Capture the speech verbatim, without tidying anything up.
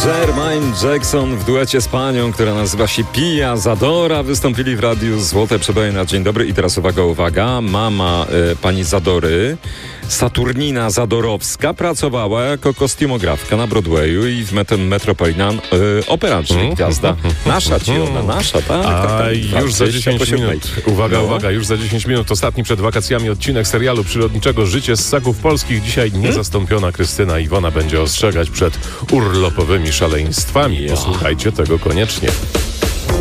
Jermaine Jackson w duecie z panią, która nazywa się Pia Zadora, wystąpili w radiu Złote Przeboje na Dzień Dobry. I teraz uwaga, uwaga, mama y, pani Zadory, Saturnina Zadorowska, pracowała jako kostiumografka na Broadwayu i w Met- Metropolitan y, Opera, czyli gwiazda nasza, ci ona nasza, tak? A tak, tak, już za dziesięć minut, uwaga, no. uwaga, już za dziesięć minut, ostatni przed wakacjami odcinek serialu przyrodniczego Życie z Ssaków Polskich. Dzisiaj niezastąpiona Krystyna Iwona będzie ostrzegać przed urlopowymi szaleństwami. Ja. Posłuchajcie tego koniecznie.